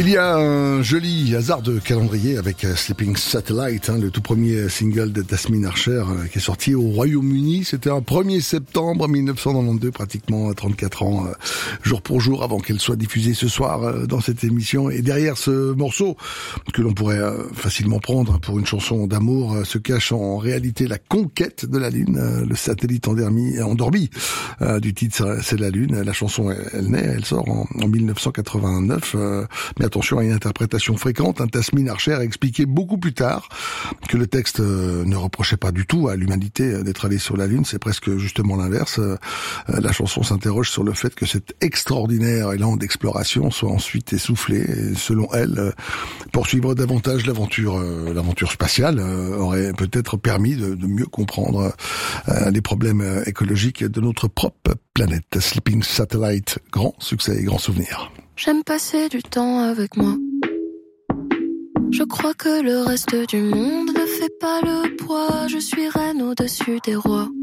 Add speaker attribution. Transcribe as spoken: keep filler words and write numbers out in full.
Speaker 1: Il y a un joli hasard de calendrier avec Sleeping Satellite, hein, le tout premier single de Tasmin Archer euh, qui est sorti au Royaume-Uni. C'était un premier septembre mille neuf cent quatre-vingt-douze, pratiquement trente-quatre ans, euh, jour pour jour, avant qu'elle soit diffusée ce soir euh, dans cette émission. Et derrière ce morceau, que l'on pourrait euh, facilement prendre pour une chanson d'amour, euh, se cache en réalité la conquête de la Lune, euh, le satellite endormi, endormi euh, du titre C'est la Lune. La chanson, elle, elle naît, elle sort en, en mille neuf cent quatre-vingt-neuf, euh, mais attention à une interprétation fréquente. Hein, Tasmin Archer a expliqué beaucoup plus tard que le texte euh, ne reprochait pas du tout à l'humanité d'être allée sur la Lune. C'est presque justement l'inverse. Euh, la chanson s'interroge sur le fait que cet extraordinaire élan d'exploration soit ensuite essoufflé. Et selon elle, euh, poursuivre davantage l'aventure, euh, l'aventure spatiale euh, aurait peut-être permis de, de mieux comprendre euh, les problèmes écologiques de notre propre planète. Sleeping Satellite, grand succès et grand souvenir.
Speaker 2: J'aime passer du temps avec moi. Je crois que le reste du monde ne fait pas le poids. Je suis reine au-dessus des rois.